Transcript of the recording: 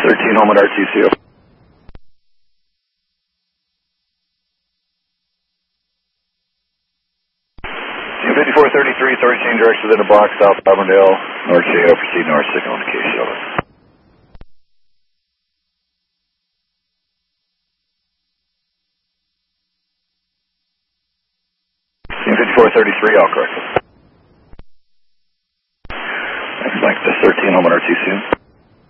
13 home at RTC. Team 5433, authority change direction within a block, south Auburndale, North JO, proceed north, signal indication, over. Team 5433, all correct. Next, like this 13 home at RTC.